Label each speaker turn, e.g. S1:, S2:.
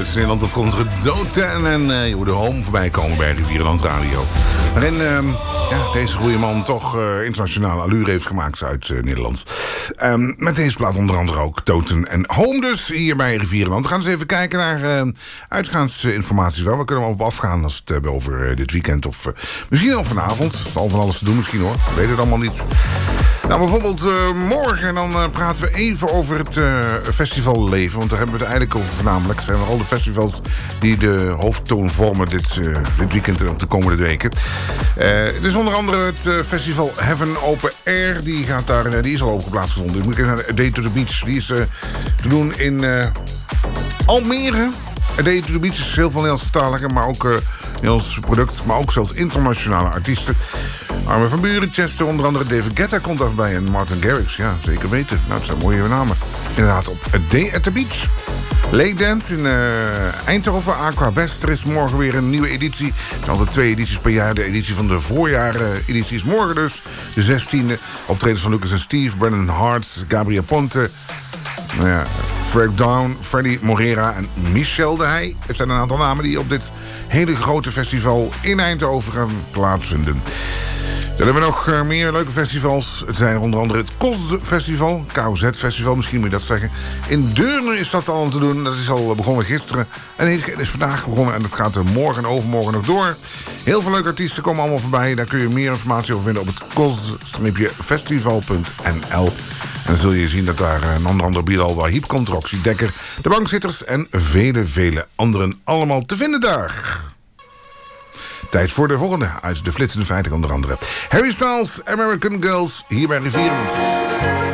S1: Nederland of onze Doten. En je hoorde Home voorbij komen bij Rivierenland Radio. Waarin deze goede man toch internationale allure heeft gemaakt uit Nederland. Met deze plaat onder andere ook Doten en Home dus hier bij Rivierenland. We gaan eens even kijken naar uitgaansinformatie. We kunnen er op afgaan als we het hebben over dit weekend of misschien al vanavond. Het zal van alles te doen misschien hoor. Ik weet het allemaal niet. Nou, bijvoorbeeld morgen dan praten we even over het festivalleven. Want daar hebben we het eigenlijk over voornamelijk. Het zijn al de festivals die de hoofdtoon vormen dit weekend en ook de komende weken. Dus onder andere het festival Heaven Open Air. Die is al over plaatsgevonden. Ik moet even naar A Day to the Beach. Die is te doen in Almere. A Day to the Beach is heel veel Nederlandstaligen, maar ook Nederlands product. Maar ook zelfs internationale artiesten. Armin van Buuren, Chester, onder andere David Guetta komt daar voorbij. En Martin Garrix, ja, zeker weten. Nou, het zijn mooie namen. Inderdaad, op A Day at the Beach. Lake Dance in Eindhoven, Aqua Best. Er is morgen weer een nieuwe editie. Er zijn altijd 2 edities per jaar. De editie van de voorjaar-editie is morgen dus. De 16e. Optredens van Lucas en Steve, Brennan Hart, Gabriel Ponte. Nou ja, Frank Down, Freddy Morera en Michel de Heij. Het zijn een aantal namen die op dit hele grote festival in Eindhoven gaan plaatsvinden. Dan hebben we nog meer leuke festivals. Het zijn onder andere het KOZ-festival. KOZ-festival, misschien moet je dat zeggen. In Deurne is dat al te doen. Dat is al begonnen gisteren. En het is vandaag begonnen en dat gaat morgen en overmorgen nog door. Heel veel leuke artiesten komen allemaal voorbij. Daar kun je meer informatie over vinden op het koz-festival.nl. En dan zul je zien dat daar een onder andere Bilal Wahib komt, Roxy Dekker, de Bankzitters en vele anderen allemaal te vinden daar. Tijd voor de volgende uit de flitsende feiten onder andere. Harry Styles, American Girls, hier bij Rivierenland.